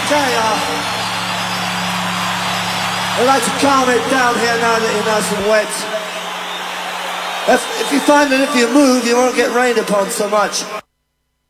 Okay, I'd like to calm it down here now that you're nice and wet. If you find that if you move, you won't get rained upon so much.